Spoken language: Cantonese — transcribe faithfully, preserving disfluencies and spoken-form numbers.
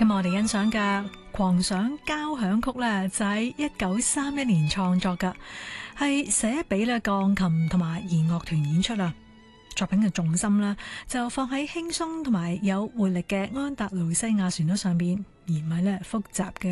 今日我哋欣賞嘅《狂想交響曲》咧，就喺一九三一年創作嘅，係寫俾咧鋼琴同埋弦樂團演出啦。作品嘅重心咧就放喺輕鬆同埋有活力嘅安達盧西亞旋律上邊，而唔係咧複雜嘅